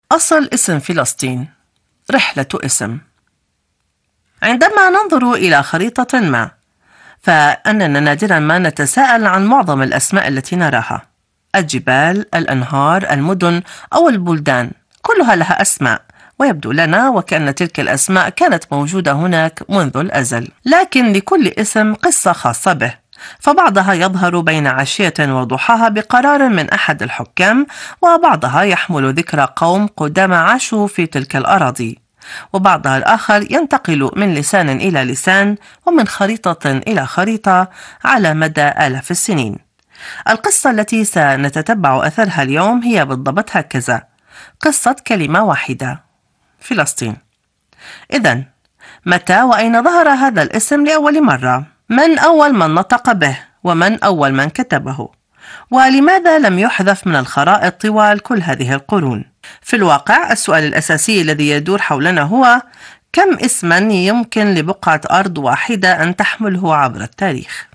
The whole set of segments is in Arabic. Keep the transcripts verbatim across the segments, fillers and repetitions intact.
أصل اسم فلسطين. رحلة اسم. عندما ننظر إلى خريطة ما، فإننا نادرا ما نتساءل عن معظم الأسماء التي نراها. الجبال، الأنهار، المدن أو البلدان كلها لها أسماء، ويبدو لنا وكأن تلك الأسماء كانت موجودة هناك منذ الأزل. لكن لكل اسم قصة خاصة به، فبعضها يظهر بين عشية وضحاها بقرار من أحد الحكام، وبعضها يحمل ذكرى قوم قدامى عاشوا في تلك الأراضي، وبعضها الآخر ينتقل من لسان إلى لسان ومن خريطة إلى خريطة على مدى آلاف السنين. القصة التي سنتتبع أثرها اليوم هي بالضبط هكذا: قصة كلمة واحدة، فلسطين. إذن، متى وأين ظهر هذا الاسم لأول مرة؟ من أول من نطق به؟ ومن أول من كتبه؟ ولماذا لم يحذف من الخرائط طوال كل هذه القرون؟ في الواقع، السؤال الأساسي الذي يدور حولنا هو: كم اسما يمكن لبقعة أرض واحدة أن تحمله عبر التاريخ؟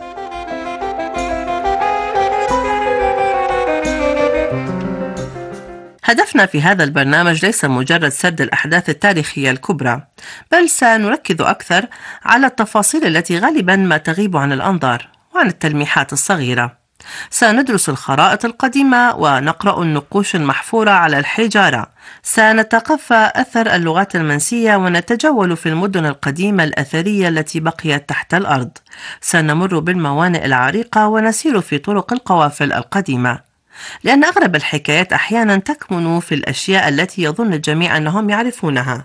هدفنا في هذا البرنامج ليس مجرد سرد الأحداث التاريخية الكبرى، بل سنركز أكثر على التفاصيل التي غالبا ما تغيب عن الأنظار وعن التلميحات الصغيرة. سندرس الخرائط القديمة ونقرأ النقوش المحفورة على الحجارة. سنتقفى أثر اللغات المنسية ونتجول في المدن القديمة الأثرية التي بقيت تحت الأرض. سنمر بالموانئ العريقة ونسير في طرق القوافل القديمة، لأن أغلب الحكايات أحيانا تكمن في الأشياء التي يظن الجميع أنهم يعرفونها،